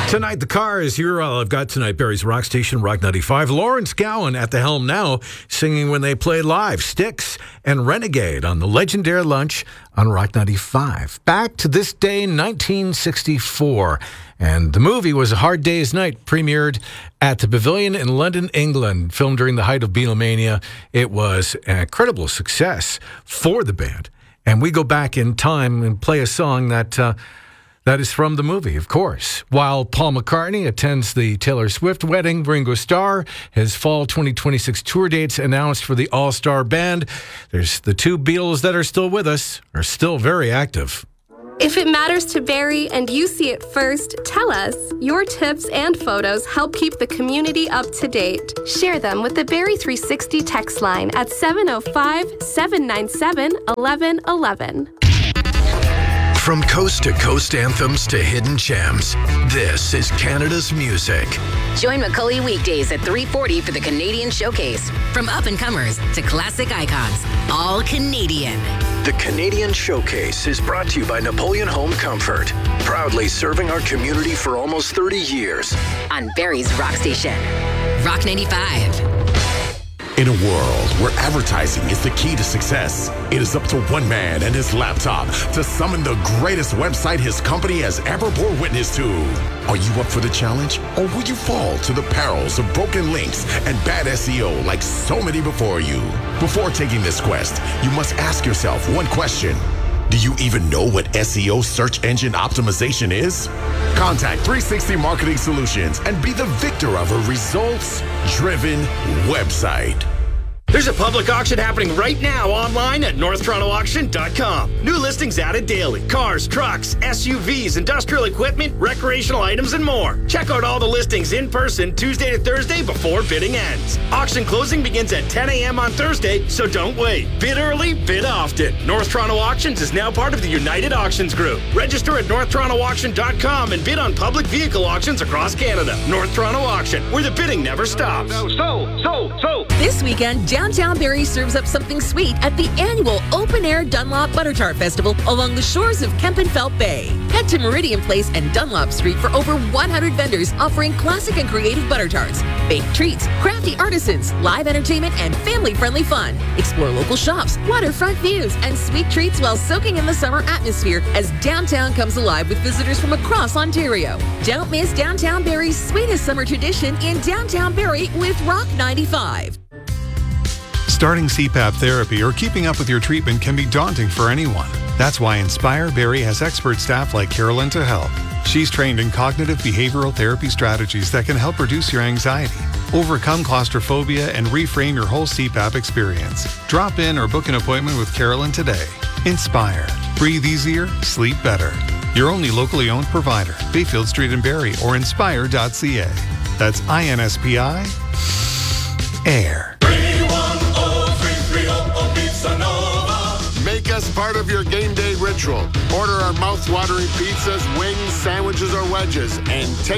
Tonight, the Cars. You're all I've got tonight. Barrie's Rock Station, Rock 95. Lawrence Gowan at the helm now, singing when they play live. Styx and Renegade on the legendary lunch on Rock 95. Back to this day, 1964. And the movie was A Hard Day's Night, premiered at the Pavilion in London, England. Filmed during the height of Beatlemania. It was an incredible success for the band. And we go back in time and play a song that is from the movie, of course. While Paul McCartney attends the Taylor Swift wedding, Ringo Starr has fall 2026 tour dates announced for the All-Star Band. There's the two Beatles that are still with us, are still very active. If it matters to Barrie and you see it first, tell us. Your tips and photos help keep the community up to date. Share them with the Barrie 360 text line at 705-797-1111. From coast-to-coast anthems to hidden gems, this is Canada's music. Join Macaulay weekdays at 3:40 for the Canadian Showcase. From up-and-comers to classic icons, all Canadian. The Canadian Showcase is brought to you by Napoleon Home Comfort, proudly serving our community for almost 30 years. On Barrie's Rock Station, Rock 95. In a world where advertising is the key to success, it is up to one man and his laptop to summon the greatest website his company has ever bore witness to. Are you up for the challenge, or will you fall to the perils of broken links and bad SEO like so many before you? Before taking this quest, you must ask yourself one question. Do you even know what SEO search engine optimization is? Contact 360 Marketing Solutions and be the victor of a results-driven website. There's a public auction happening right now online at NorthTorontoAuction.com. New listings added daily. Cars, trucks, SUVs, industrial equipment, recreational items, and more. Check out all the listings in person Tuesday to Thursday before bidding ends. Auction closing begins at 10 a.m. on Thursday, so don't wait. Bid early, bid often. North Toronto Auctions is now part of the United Auctions Group. Register at NorthTorontoAuction.com and bid on public vehicle auctions across Canada. North Toronto Auction, where the bidding never stops. This weekend, Downtown Barrie serves up something sweet at the annual Open Air Dunlop Butter Tart Festival along the shores of Kempenfelt Bay. Head to Meridian Place and Dunlop Street for over 100 vendors offering classic and creative butter tarts, baked treats, crafty artisans, live entertainment, and family-friendly fun. Explore local shops, waterfront views, and sweet treats while soaking in the summer atmosphere as downtown comes alive with visitors from across Ontario. Don't miss Downtown Barrie's sweetest summer tradition in Downtown Barrie with Rock 95. Starting CPAP therapy or keeping up with your treatment can be daunting for anyone. That's why Inspire Barrie has expert staff like Carolyn to help. She's trained in cognitive behavioral therapy strategies that can help reduce your anxiety, overcome claustrophobia, and reframe your whole CPAP experience. Drop in or book an appointment with Carolyn today. Inspire. Breathe easier, sleep better. Your only locally owned provider, Bayfield Street in Barrie or inspire.ca. That's INSPI. Air. Make us part of your game day ritual. Order our mouth-watering pizzas, wings, sandwiches, or wedges, and take